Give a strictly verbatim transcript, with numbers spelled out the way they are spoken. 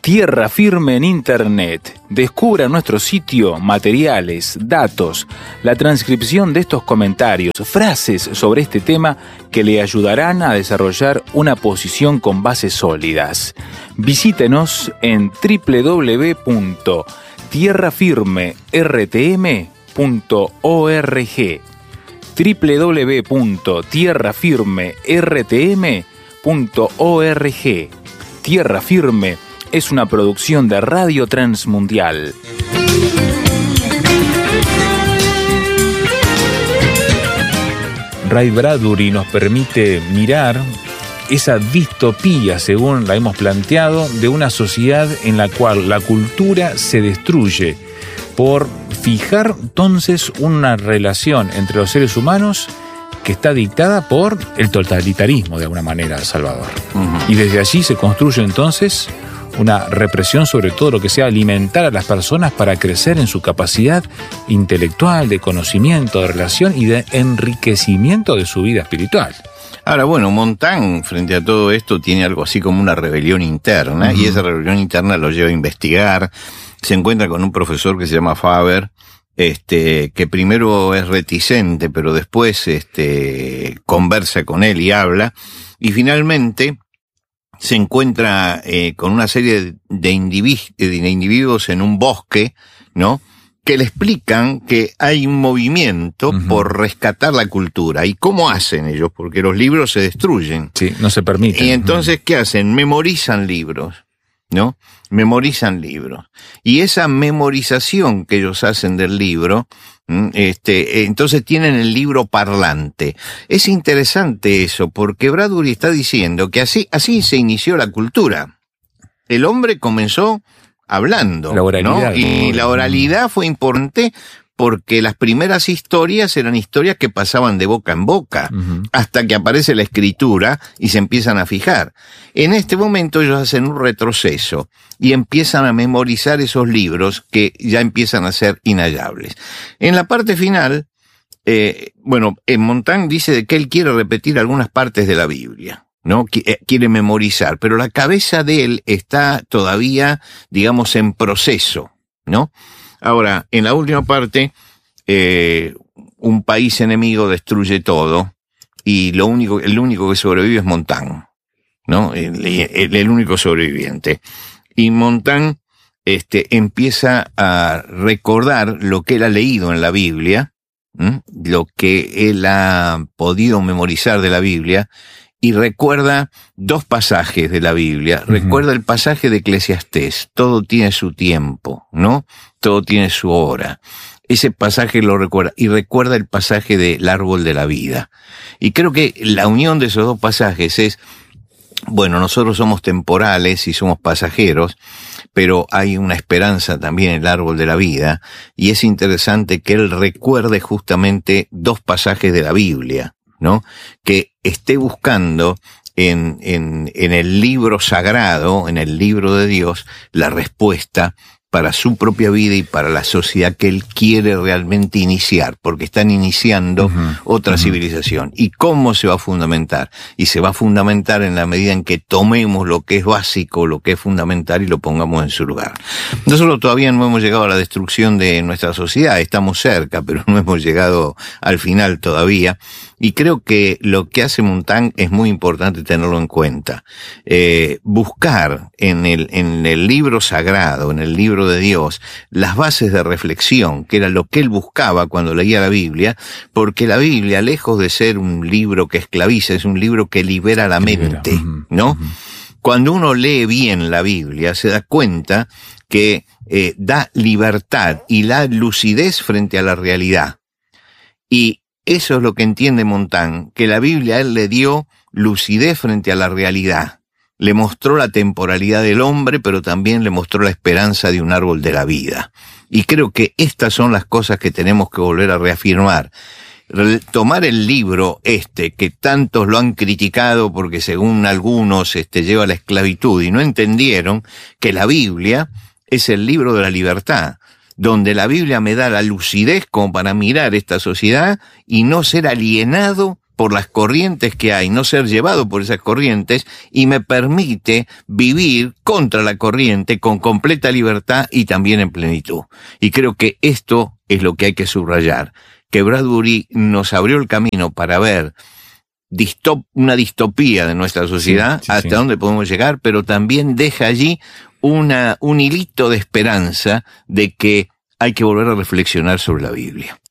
Tierra Firme en Internet. Descubra nuestro sitio, materiales, datos, la transcripción de estos comentarios, frases sobre este tema que le ayudarán a desarrollar una posición con bases sólidas. Visítenos en doble u doble u doble u punto tierra firme r t m punto org. doble u doble u doble u punto tierra firme r t m punto org. Tierra Firme es una producción de Radio Transmundial. Ray Bradbury nos permite mirar esa distopía, según la hemos planteado, de una sociedad en la cual la cultura se destruye por fijar entonces una relación entre los seres humanos que está dictada por el totalitarismo, de alguna manera, Salvador. Uh-huh. Y desde allí se construye entonces una represión sobre todo lo que sea alimentar a las personas para crecer en su capacidad intelectual, de conocimiento, de relación y de enriquecimiento de su vida espiritual. Ahora, bueno, Montaigne, frente a todo esto, tiene algo así como una rebelión interna, uh-huh. y esa rebelión interna lo lleva a investigar. Se encuentra con un profesor que se llama Faber, este, que primero es reticente, pero después, este, conversa con él y habla, y finalmente se encuentra eh, con una serie de, individu- de individuos en un bosque, ¿no?, que le explican que hay un movimiento uh-huh. por rescatar la cultura. ¿Y cómo hacen ellos? Porque los libros se destruyen. Sí, no se permiten. Y entonces, ¿qué hacen? Memorizan libros, ¿no? Memorizan libros. Y esa memorización que ellos hacen del libro, este, entonces tienen el libro parlante. Es interesante eso, porque Bradbury está diciendo que así, así se inició la cultura. El hombre comenzó hablando, la oralidad, ¿no? Y la oralidad fue importante porque las primeras historias eran historias que pasaban de boca en boca, uh-huh. hasta que aparece la escritura y se empiezan a fijar. En este momento ellos hacen un retroceso y empiezan a memorizar esos libros que ya empiezan a ser inhallables. En la parte final, eh, bueno, en Montaigne dice de que él quiere repetir algunas partes de la Biblia, ¿no? Quiere memorizar, pero la cabeza de él está todavía, digamos, en proceso, ¿no? Ahora, en la última parte, eh, un país enemigo destruye todo y lo único, el único que sobrevive es Montaigne, ¿no? El, el, el único sobreviviente. Y Montaigne, este, empieza a recordar lo que él ha leído en la Biblia, ¿m? Lo que él ha podido memorizar de la Biblia, y recuerda dos pasajes de la Biblia. Uh-huh. Recuerda el pasaje de Eclesiastés. Todo tiene su tiempo, ¿no? Todo tiene su hora. Ese pasaje lo recuerda. Y recuerda el pasaje del árbol de la vida. Y creo que la unión de esos dos pasajes es, bueno, nosotros somos temporales y somos pasajeros, pero hay una esperanza también en el árbol de la vida. Y es interesante que él recuerde justamente dos pasajes de la Biblia, ¿no? Que esté buscando en, en, en el libro sagrado, en el libro de Dios, la respuesta para su propia vida y para la sociedad que él quiere realmente iniciar, porque están iniciando uh-huh, otra uh-huh. civilización. ¿Y cómo se va a fundamentar? Y se va a fundamentar en la medida en que tomemos lo que es básico, lo que es fundamental y lo pongamos en su lugar. Nosotros todavía no hemos llegado a la destrucción de nuestra sociedad, estamos cerca, pero no hemos llegado al final todavía. Y creo que lo que hace Montaigne es muy importante tenerlo en cuenta. Eh, buscar en el, en el libro sagrado, en el libro de Dios, las bases de reflexión, que era lo que él buscaba cuando leía la Biblia, porque la Biblia, lejos de ser un libro que esclaviza, es un libro que libera la mente, ¿no? Cuando uno lee bien la Biblia, se da cuenta que eh, da libertad y da lucidez frente a la realidad. Y eso es lo que entiende Montaigne, que la Biblia a él le dio lucidez frente a la realidad. Le mostró la temporalidad del hombre, pero también le mostró la esperanza de un árbol de la vida. Y creo que estas son las cosas que tenemos que volver a reafirmar. Tomar el libro este, que tantos lo han criticado porque según algunos este, lleva a la esclavitud, y no entendieron que la Biblia es el libro de la libertad, donde la Biblia me da la lucidez como para mirar esta sociedad y no ser alienado por las corrientes que hay, no ser llevado por esas corrientes, y me permite vivir contra la corriente con completa libertad y también en plenitud. Y creo que esto es lo que hay que subrayar, que Bradbury nos abrió el camino para ver distop, una distopía de nuestra sociedad, sí, sí, hasta sí. dónde podemos llegar, pero también deja allí una, un hilito de esperanza de que hay que volver a reflexionar sobre la Biblia.